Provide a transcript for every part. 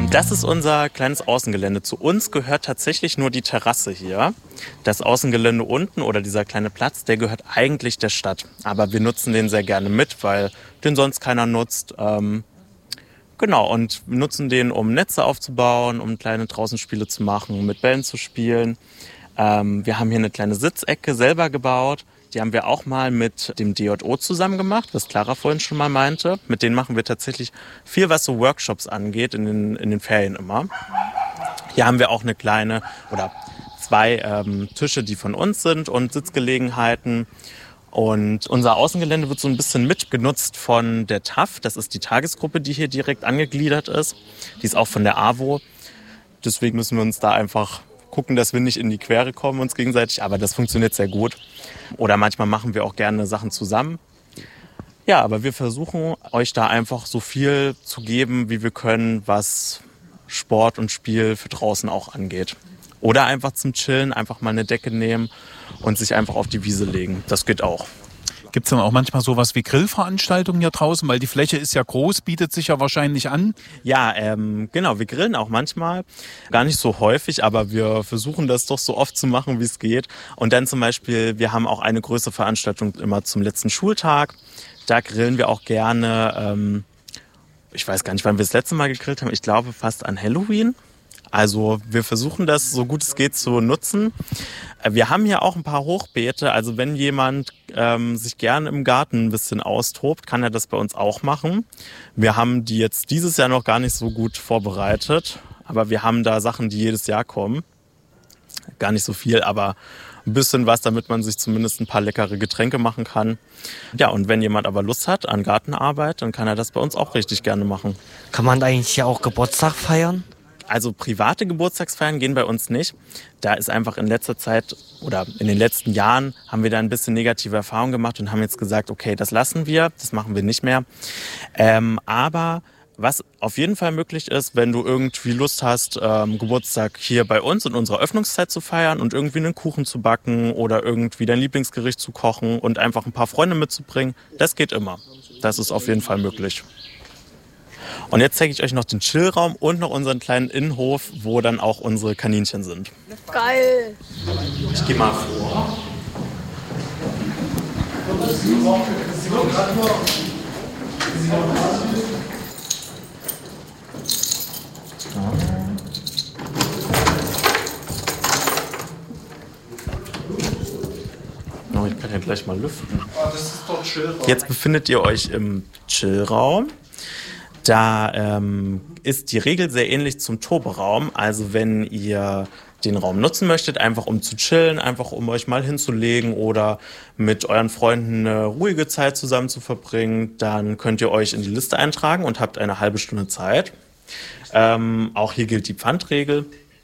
Das ist unser kleines Außengelände. Zu uns gehört tatsächlich nur die Terrasse hier. Das Außengelände unten oder dieser kleine Platz, der gehört eigentlich der Stadt. Aber wir nutzen den sehr gerne mit, weil den sonst keiner nutzt. Genau, und wir nutzen den, um Netze aufzubauen, um kleine Draußenspiele zu machen, mit Bällen zu spielen. Wir haben hier eine kleine Sitzecke selber gebaut. Die haben wir auch mal mit dem DJO zusammen gemacht, was Clara vorhin schon mal meinte. Mit denen machen wir tatsächlich viel, was so Workshops angeht, in den Ferien immer. Hier haben wir auch eine kleine oder zwei Tische, die von uns sind und Sitzgelegenheiten. Und unser Außengelände wird so ein bisschen mitgenutzt von der TAF. Das ist die Tagesgruppe, die hier direkt angegliedert ist. Die ist auch von der AWO. Deswegen müssen wir uns da einfach gucken, dass wir nicht in die Quere kommen uns gegenseitig. Aber das funktioniert sehr gut. Oder manchmal machen wir auch gerne Sachen zusammen. Ja, aber wir versuchen euch da einfach so viel zu geben, wie wir können, was Sport und Spiel für draußen auch angeht. Oder einfach zum Chillen, einfach mal eine Decke nehmen und sich einfach auf die Wiese legen. Das geht auch. Gibt es dann auch manchmal sowas wie Grillveranstaltungen hier draußen? Weil die Fläche ist ja groß, bietet sich ja wahrscheinlich an. Ja, genau, wir grillen auch manchmal. Gar nicht so häufig, aber wir versuchen das doch so oft zu machen, wie es geht. Und dann zum Beispiel, wir haben auch eine größere Veranstaltung immer zum letzten Schultag. Da grillen wir auch gerne. Ich weiß gar nicht, wann wir das letzte Mal gegrillt haben. Ich glaube fast an Halloween. Also wir versuchen das so gut es geht zu nutzen. Wir haben hier auch ein paar Hochbeete. Also wenn jemand sich gerne im Garten ein bisschen austobt, kann er das bei uns auch machen. Wir haben die jetzt dieses Jahr noch gar nicht so gut vorbereitet. Aber wir haben da Sachen, die jedes Jahr kommen. Gar nicht so viel, aber ein bisschen was, damit man sich zumindest ein paar leckere Getränke machen kann. Ja, und wenn jemand aber Lust hat an Gartenarbeit, dann kann er das bei uns auch richtig gerne machen. Kann man eigentlich hier auch Geburtstag feiern? Also private Geburtstagsfeiern gehen bei uns nicht. Da ist einfach in letzter Zeit oder in den letzten Jahren haben wir da ein bisschen negative Erfahrungen gemacht und haben jetzt gesagt, okay, das lassen wir, das machen wir nicht mehr. Aber was auf jeden Fall möglich ist, wenn du irgendwie Lust hast, Geburtstag hier bei uns in unserer Öffnungszeit zu feiern und irgendwie einen Kuchen zu backen oder irgendwie dein Lieblingsgericht zu kochen und einfach ein paar Freunde mitzubringen, das geht immer. Das ist auf jeden Fall möglich. Und jetzt zeige ich euch noch den Chillraum und noch unseren kleinen Innenhof, wo dann auch unsere Kaninchen sind. Geil! Ich gehe mal vor. Oh, ich kann ja gleich mal lüften. Das ist doch Chillraum. Jetzt befindet ihr euch im Chillraum. Da ist die Regel sehr ähnlich zum Toberaum. Also wenn ihr den Raum nutzen möchtet, einfach um zu chillen, einfach um euch mal hinzulegen oder mit euren Freunden eine ruhige Zeit zusammen zu verbringen, dann könnt ihr euch in die Liste eintragen und habt eine halbe Stunde Zeit. Auch hier gilt die Pfandregel.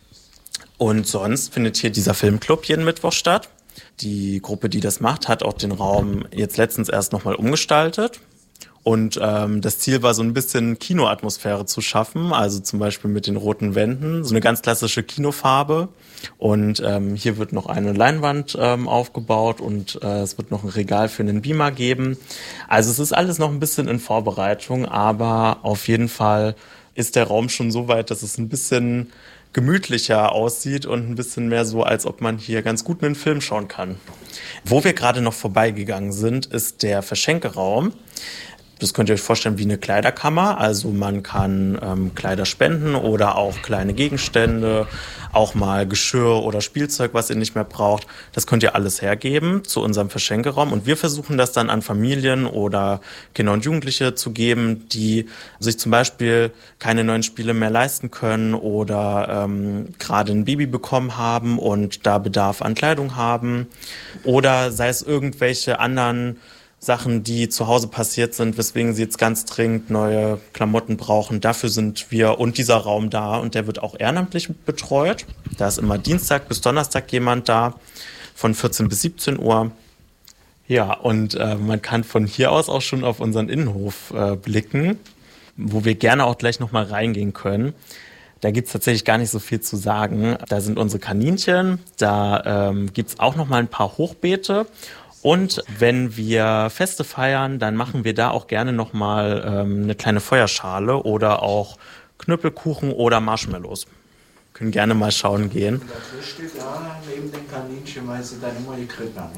Und sonst findet hier dieser Filmclub jeden Mittwoch statt. Die Gruppe, die das macht, hat auch den Raum jetzt letztens erst nochmal umgestaltet. Und das Ziel war so ein bisschen Kinoatmosphäre zu schaffen, also zum Beispiel mit den roten Wänden, so eine ganz klassische Kinofarbe. Und hier wird noch eine Leinwand aufgebaut und es wird noch ein Regal für einen Beamer geben. Also es ist alles noch ein bisschen in Vorbereitung, aber auf jeden Fall ist der Raum schon so weit, dass es ein bisschen gemütlicher aussieht und ein bisschen mehr so, als ob man hier ganz gut einen Film schauen kann. Wo wir gerade noch vorbeigegangen sind, ist der Verschenkeraum. Das könnt ihr euch vorstellen wie eine Kleiderkammer. Also man kann Kleider spenden oder auch kleine Gegenstände, auch mal Geschirr oder Spielzeug, was ihr nicht mehr braucht. Das könnt ihr alles hergeben zu unserem Verschenkeraum. Und wir versuchen das dann an Familien oder Kinder und Jugendliche zu geben, die sich zum Beispiel keine neuen Spiele mehr leisten können oder gerade ein Baby bekommen haben und da Bedarf an Kleidung haben. Oder sei es irgendwelche anderen Sachen, die zu Hause passiert sind, weswegen sie jetzt ganz dringend neue Klamotten brauchen. Dafür sind wir und dieser Raum da und der wird auch ehrenamtlich betreut. Da ist immer Dienstag bis Donnerstag jemand da, von 14 bis 17 Uhr. Ja, und man kann von hier aus auch schon auf unseren Innenhof blicken, wo wir gerne auch gleich nochmal reingehen können. Da gibt's tatsächlich gar nicht so viel zu sagen. Da sind unsere Kaninchen, da gibt's auch nochmal ein paar Hochbeete. Und wenn wir Feste feiern, dann machen wir da auch gerne nochmal eine kleine Feuerschale oder auch Knüppelkuchen oder Marshmallows. Können gerne mal schauen gehen. Und der Tisch steht da neben den Kaninchen, weil sie dann immer gekriegt haben.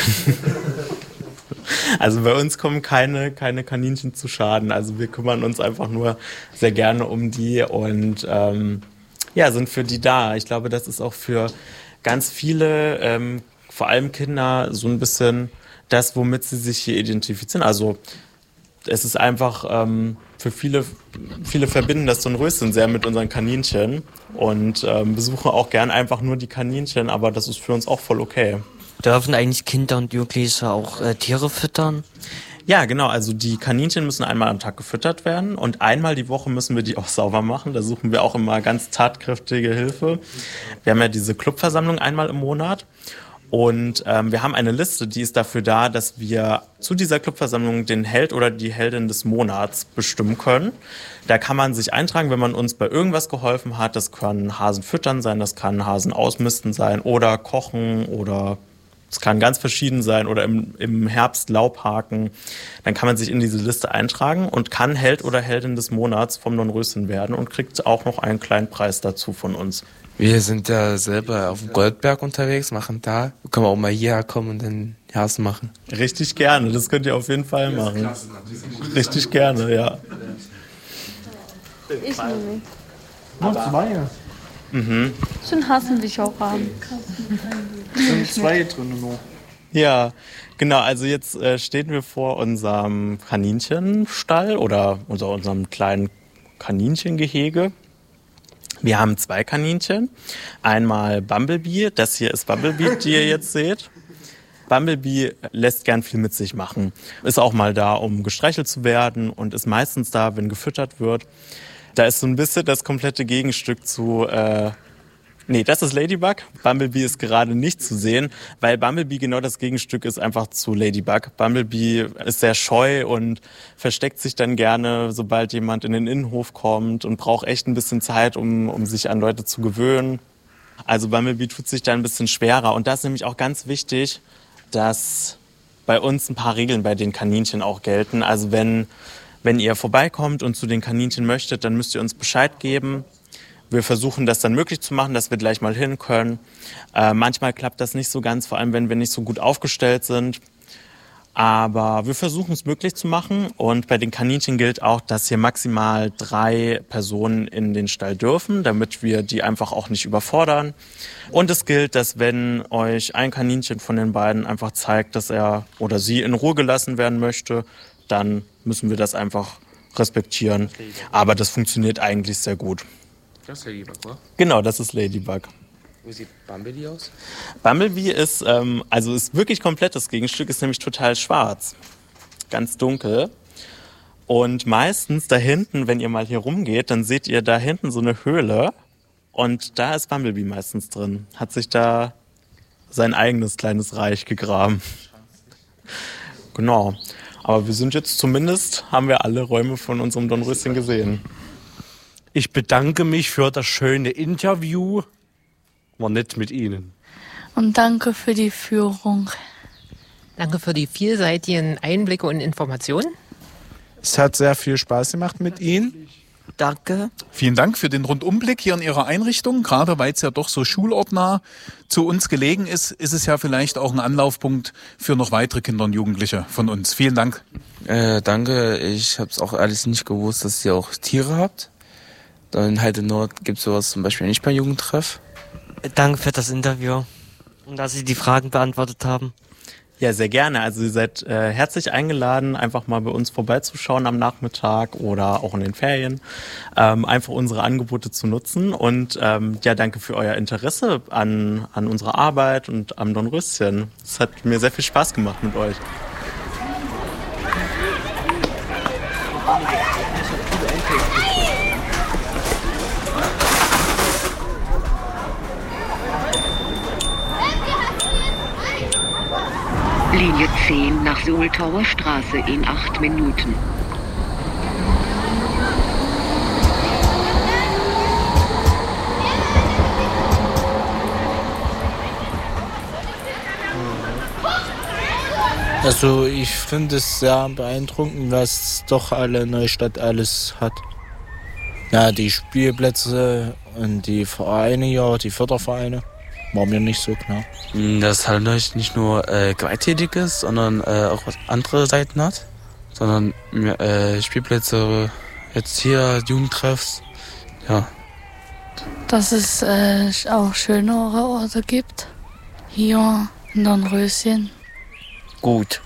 Also bei uns kommen keine Kaninchen zu Schaden. Also wir kümmern uns einfach nur sehr gerne um die und sind für die da. Ich glaube, das ist auch für ganz viele, vor allem Kinder, so ein bisschen das, womit sie sich hier identifizieren. Also es ist einfach für viele verbinden das Dornröschen sehr mit unseren Kaninchen und besuchen auch gern einfach nur die Kaninchen, aber das ist für uns auch voll okay. Dürfen eigentlich Kinder und Jugendliche auch Tiere füttern? Ja, genau. Also die Kaninchen müssen einmal am Tag gefüttert werden und einmal die Woche müssen wir die auch sauber machen. Da suchen wir auch immer ganz tatkräftige Hilfe. Wir haben ja diese Clubversammlung einmal im Monat. Und wir haben eine Liste, die ist dafür da, dass wir zu dieser Clubversammlung den Held oder die Heldin des Monats bestimmen können. Da kann man sich eintragen, wenn man uns bei irgendwas geholfen hat. Das kann Hasen füttern sein, das kann Hasen ausmisten sein oder kochen oder es kann ganz verschieden sein oder im Herbst Laub haken. Dann kann man sich in diese Liste eintragen und kann Held oder Heldin des Monats vom Dornröschen werden und kriegt auch noch einen kleinen Preis dazu von uns. Wir sind ja selber auf dem Goldberg unterwegs, machen da. Wir können auch mal hierher kommen und dann Hasen machen. Richtig gerne, das könnt ihr auf jeden Fall machen. Richtig gerne, ja. Ich nehme. Noch zwei. So einen Hasen will ich auch haben. Sind zwei drin noch. Ja, genau, also jetzt stehen wir vor unserem Kaninchenstall oder unserem kleinen Kaninchengehege. Wir haben 2 Kaninchen. Einmal Bumblebee, das hier ist Bumblebee, die ihr jetzt seht. Bumblebee lässt gern viel mit sich machen. Ist auch mal da, um gestreichelt zu werden und ist meistens da, wenn gefüttert wird. Da ist so ein bisschen das komplette Gegenstück zu... das ist Ladybug. Bumblebee ist gerade nicht zu sehen, weil Bumblebee genau das Gegenstück ist einfach zu Ladybug. Bumblebee ist sehr scheu und versteckt sich dann gerne, sobald jemand in den Innenhof kommt und braucht echt ein bisschen Zeit, um sich an Leute zu gewöhnen. Also Bumblebee tut sich da ein bisschen schwerer. Und das ist nämlich auch ganz wichtig, dass bei uns ein paar Regeln bei den Kaninchen auch gelten. Also wenn ihr vorbeikommt und zu den Kaninchen möchtet, dann müsst ihr uns Bescheid geben. Wir versuchen das dann möglich zu machen, dass wir gleich mal hin können. Manchmal klappt das nicht so ganz, vor allem wenn wir nicht so gut aufgestellt sind. Aber wir versuchen es möglich zu machen. Und bei den Kaninchen gilt auch, dass hier maximal 3 Personen in den Stall dürfen, damit wir die einfach auch nicht überfordern. Und es gilt, dass wenn euch ein Kaninchen von den beiden einfach zeigt, dass er oder sie in Ruhe gelassen werden möchte, dann müssen wir das einfach respektieren. Aber das funktioniert eigentlich sehr gut. Das ist Ladybug, oder? Genau, das ist Ladybug. Wie sieht Bumblebee aus? Bumblebee ist, ist wirklich komplett das Gegenstück, ist nämlich total schwarz. Ganz dunkel. Und meistens da hinten, wenn ihr mal hier rumgeht, dann seht ihr da hinten so eine Höhle. Und da ist Bumblebee meistens drin. Hat sich da sein eigenes kleines Reich gegraben. Genau. Aber wir sind jetzt haben wir alle Räume von unserem Dornröschen gesehen. Ich bedanke mich für das schöne Interview. War nett mit Ihnen. Und danke für die Führung. Danke für die vielseitigen Einblicke und Informationen. Es hat sehr viel Spaß gemacht mit Ihnen. Danke. Vielen Dank für den Rundumblick hier in Ihrer Einrichtung. Gerade weil es ja doch so schulortnah zu uns gelegen ist, ist es ja vielleicht auch ein Anlaufpunkt für noch weitere Kinder und Jugendliche von uns. Vielen Dank. Danke, ich habe es auch alles nicht gewusst, dass ihr auch Tiere habt. In Heide Nord gibt es sowas zum Beispiel nicht beim Jugendtreff. Danke für das Interview und dass Sie die Fragen beantwortet haben. Ja, sehr gerne. Also ihr seid herzlich eingeladen, einfach mal bei uns vorbeizuschauen am Nachmittag oder auch in den Ferien. Einfach unsere Angebote zu nutzen. Und danke für euer Interesse an unserer Arbeit und am Dornröschen. Es hat mir sehr viel Spaß gemacht mit euch. Linie 10 nach Soltauer Straße in 8 Minuten. Also ich finde es sehr beeindruckend, was doch alle Neustadt alles hat. Ja, die Spielplätze und die Vereine hier, die Fördervereine, war mir nicht so klar. Dass Hallenreich nicht nur gewalttätig ist, sondern auch was andere Seiten hat. Sondern Spielplätze, jetzt hier, Jugendtreffs, ja. Dass es auch schönere Orte gibt. Hier in Dornröschen. Gut.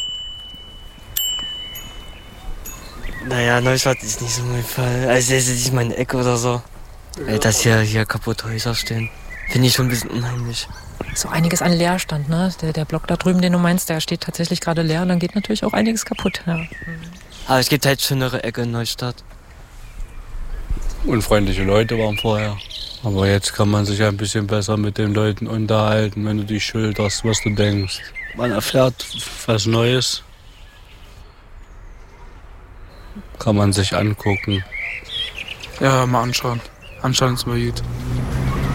Naja, Neustadt ist nicht so mein Fall. Also es ist nicht meine Ecke oder so. Dass hier kaputte Häuser stehen. Finde ich schon ein bisschen unheimlich. So einiges an Leerstand, ne? Der Block da drüben, den du meinst, der steht tatsächlich gerade leer und dann geht natürlich auch einiges kaputt. Ja. Aber es gibt halt schönere Ecke in Neustadt. Unfreundliche Leute waren vorher. Aber jetzt kann man sich ein bisschen besser mit den Leuten unterhalten, wenn du dich schilderst, was du denkst. Man erfährt was Neues. Kann man sich angucken. Ja, mal anschauen. Anschauen ist mal gut.